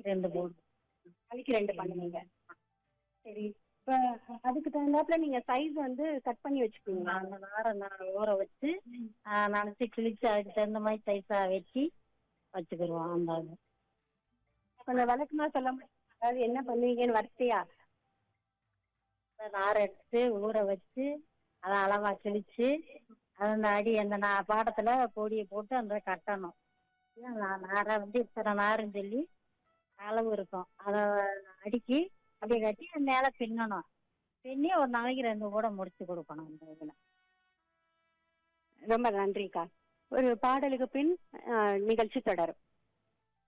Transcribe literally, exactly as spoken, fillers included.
ரெண்டு போடு. நாளைக்கு ரெண்டு பண்ணுவீங்க. சரி. இப்ப அதுக்கு தகுந்தாப்புல நீங்க சைஸ் வந்து கட் பண்ணி வச்சுக்குவீங்களா? அந்த நாரை நான் ஊற வச்சு நினைச்சு கிழிச்சு அதுக்கு தகுந்த மாதிரி சைஸா வச்சு வச்சுக்கிடுவோம். அந்த இது. கொஞ்சம் விளக்கமா சொல்ல முடியும், அதாவது என்ன பண்ணுவீங்கன்னு வரிசையா? நாரை எடுத்து ஊற வச்சு அதை அளவா கிழிச்சு அந்த அடி அந்த நா- பாடத்துல பொடியை போட்டு அந்த கட்டணும். நான் நாரை வந்து இத்தனை நாருன்னு சொல்லி அளவு இருக்கும். அதை அடுக்கி அப்படியே கட்டி மேலே பின்னணும். பின்னி ஒரு நாளைக்கு ரெண்டு கூட முடிச்சு கொடுக்கணும் அந்த இதில். ரொம்ப நன்றிக்கா. ஒரு பாடலுக்கு பின் அஹ், நிகழ்ச்சி தொடரும்.